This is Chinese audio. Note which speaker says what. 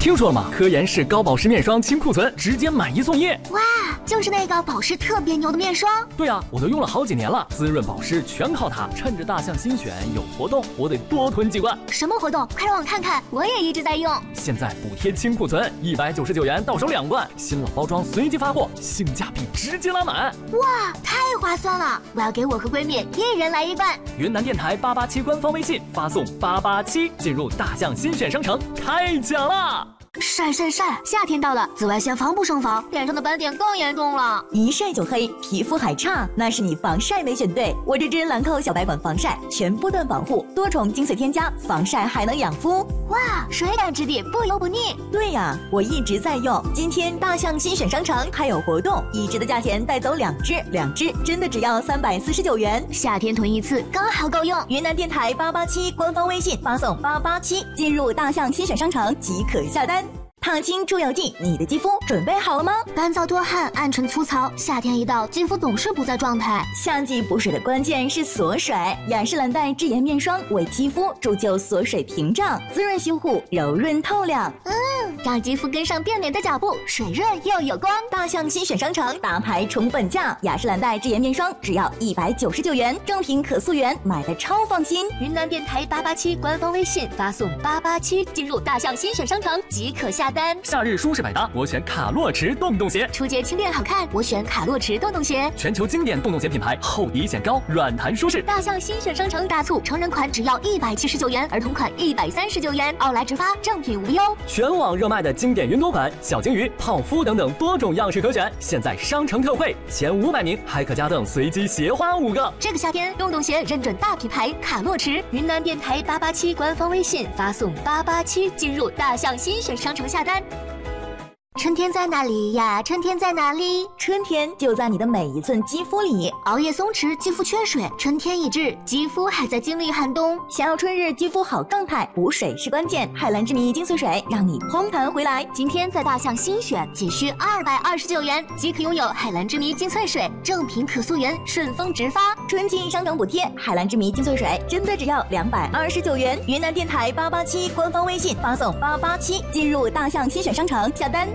Speaker 1: 听说了吗？科颜氏高保湿面霜清库存，直接买一送一。
Speaker 2: 哇，就是那个保湿特别牛的面霜。
Speaker 1: 对啊，我都用了好几年了，滋润保湿全靠它。趁着大象新选有活动，我得多囤几罐。
Speaker 2: 什么活动？快让我看看，我也一直在用。
Speaker 1: 现在补贴清库存，199元到手2罐，新老包装随机发货，性价比直接拉满。
Speaker 2: 哇，太划算了！我要给我和闺蜜一人来1罐。
Speaker 1: 云南电台887官方微信发送887，进入大象新选商城开奖啦！
Speaker 2: 晒，夏天到了，紫外线防不胜防，脸上的斑点更严重了，
Speaker 3: 一晒就黑，皮肤还差，那是你防晒没选对。我这支兰蔻小白管防晒，全波段防护，多重精粹添加，防晒还能养肤。
Speaker 2: 哇，水感质地，不油不腻。
Speaker 3: 对呀，我一直在用。今天大象新选商城还有活动，1支的价钱带走2支真的只要349元。
Speaker 2: 夏天囤一次刚好够用。
Speaker 3: 云南电台887官方微信发送887，进入大象新选商城即可下单。烫青助油剂，你的肌肤准备好了吗？
Speaker 2: 干燥多汗，暗沉粗糙，夏天一到，肌肤总是不在状态。
Speaker 3: 夏季补水的关键是锁水，雅诗兰黛智妍面霜为肌肤铸就锁水屏障，滋润修护，柔润透亮。
Speaker 2: 让肌肤跟上变美的脚步，水润又有光。
Speaker 3: 大象新选商城大牌重本价，雅诗兰黛智妍面霜只要199元，正品可溯源，买的超放心。
Speaker 2: 云南电台887官方微信发送887，进入大象新选商城即可下单。
Speaker 1: 夏日舒适百搭，我选卡洛驰洞洞鞋。
Speaker 2: 出街轻便好看，我选卡洛驰洞洞鞋。
Speaker 1: 全球经典洞洞鞋品牌，厚底显高，软弹舒适。
Speaker 2: 大象新选商城大促，成人款只要179元，儿童款139元，奥莱直发，正品无忧。
Speaker 1: 全网热卖的经典云朵款、小鲸鱼、泡芙等等多种样式可选，现在商城特惠，前500名还可加赠随机鞋花5个。
Speaker 2: 这个夏天，洞洞鞋认准大品牌卡洛驰。云南电台887官方微信发送887，进入大象新选商城下单。春天在哪里呀？春天在哪里？
Speaker 3: 春天就在你的每一寸肌肤里。
Speaker 2: 熬夜松弛，肌肤缺水，春天已至，肌肤还在经历寒冬。
Speaker 3: 想要春日肌肤好状态，补水是关键。海蓝之谜精粹水让你嘭弹回来。
Speaker 2: 今天在大象新选，仅需229元即可拥有海蓝之谜精粹水，正品可溯源，顺丰直发。
Speaker 3: 春季商城补贴，海蓝之谜精粹水真的只要229元。云南电台887官方微信发送887，进入大象新选商城下单。